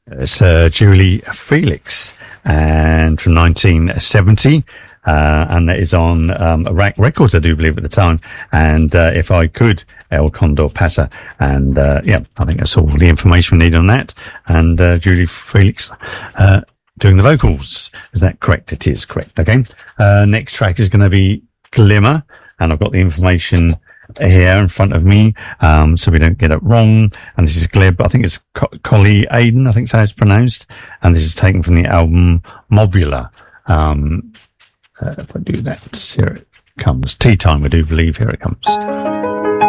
It's Julie Felix, and from 1970. And that is on Rack Records, I do believe, at the time. And If I Could, El Condor Pasa. And I think that's all the information we need on that. And Julie Felix doing the vocals. Is that correct? It is correct. Okay. Next track is going to be Glimmer. And I've got the information here in front of me, so we don't get it wrong. And this is Gleb, I think it's Collie Aiden, I think so it's pronounced. And this is taken from the album Mobula. If I do that, here it comes. Tea Time, I do believe. Here it comes.